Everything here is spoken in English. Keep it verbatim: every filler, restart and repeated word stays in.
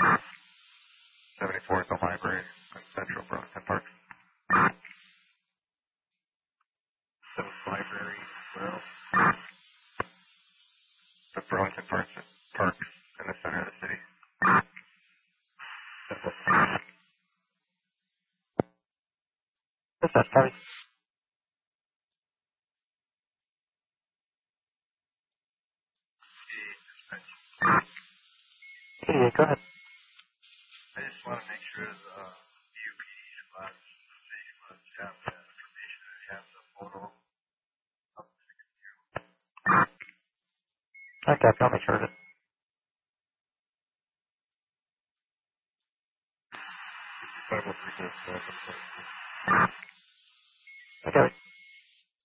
seventy-four is the library in Central Burlington Park. South Library, well, the Burlington Park, Park in the center of the city. What's that, Kevin? Yeah, go ahead. I just want to make sure the uh, U P D spots, city spots have that information and have the photo of the secretary. Okay, I'll make sure of it. five oh three dash seven. Okay.